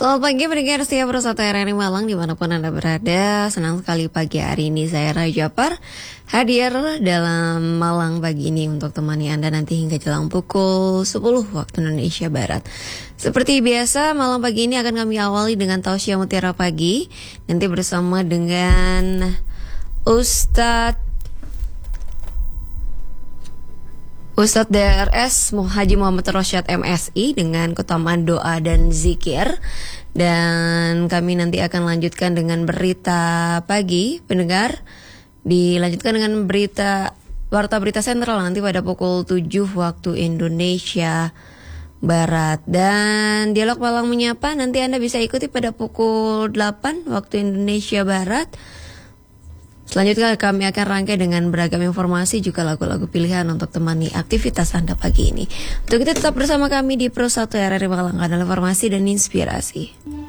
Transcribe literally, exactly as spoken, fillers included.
Selamat pagi pendengar setia Pro satu R R I Malang dimanapun Anda berada. Senang sekali pagi hari ini saya Rajapar hadir dalam Malang pagi ini untuk temani Anda nanti hingga jelang pukul sepuluh waktu Indonesia Barat. Seperti biasa malam pagi ini akan kami awali dengan Tausiah Mutiara Pagi. Nanti bersama dengan Ustadz Ustadz D R S Haji Muhammad Rosyad M Si dengan keutamaan doa dan zikir. Dan kami nanti akan lanjutkan dengan berita pagi pendengar. Dilanjutkan dengan berita Warta Berita Sentral nanti pada pukul tujuh waktu Indonesia Barat. Dan Dialog Malang Menyapa nanti Anda bisa ikuti pada pukul delapan waktu Indonesia Barat. Selanjutnya kami akan rangkai dengan beragam informasi juga lagu-lagu pilihan untuk temani aktivitas Anda pagi ini. Untuk itu tetap bersama kami di Pro satu R R I Malang, kanal informasi dan inspirasi.